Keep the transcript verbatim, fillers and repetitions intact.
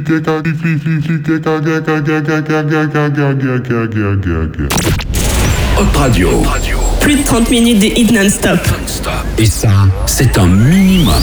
Hot Radio. Plus de trente minutes de hit non-stop. Et ça, c'est un minimum.